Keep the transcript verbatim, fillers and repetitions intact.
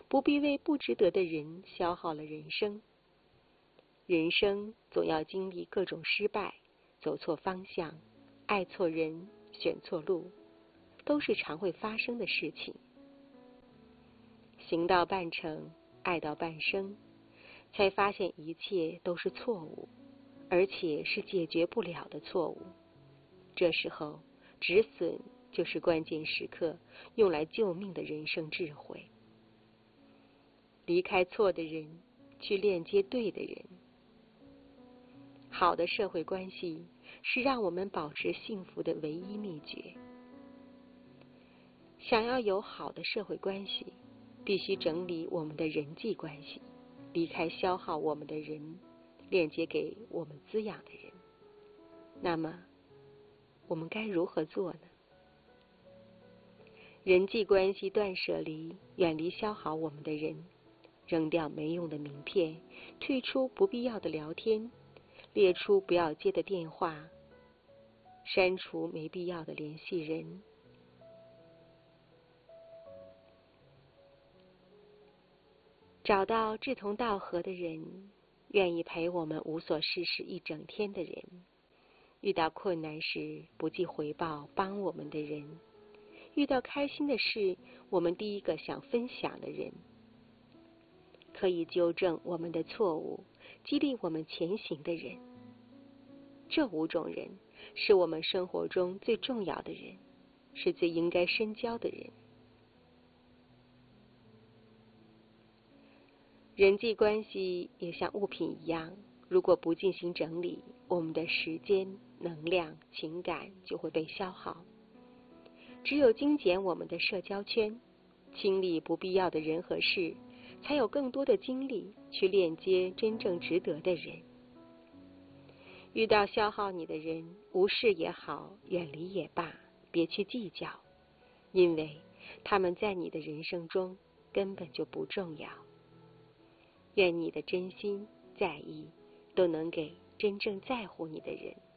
不必为不值得的人消耗了人生。人生总要经历各种失败，走错方向，爱错人，选错路，都是常会发生的事情。行到半程，爱到半生，才发现一切都是错误，而且是解决不了的错误。这时候，止损就是关键时刻用来救命的人生智慧。离开错的人，去链接对的人。好的社会关系是让我们保持幸福的唯一秘诀。想要有好的社会关系，必须整理我们的人际关系，离开消耗我们的人，链接给我们滋养的人。那么，我们该如何做呢？人际关系断舍离，远离消耗我们的人，扔掉没用的名片，退出不必要的聊天，列出不要接的电话，删除没必要的联系人。找到志同道合的人，愿意陪我们无所事事一整天的人，遇到困难时不计回报帮我们的人，遇到开心的事我们第一个想分享的人，可以纠正我们的错误，激励我们前行的人。这五种人是我们生活中最重要的人，是最应该深交的人。人际关系也像物品一样，如果不进行整理，我们的时间、能量、情感就会被消耗。只有精简我们的社交圈，清理不必要的人和事，才有更多的精力去链接真正值得的人。遇到消耗你的人，无视也好，远离也罢，别去计较，因为他们在你的人生中根本就不重要。愿你的真心在意都能给真正在乎你的人。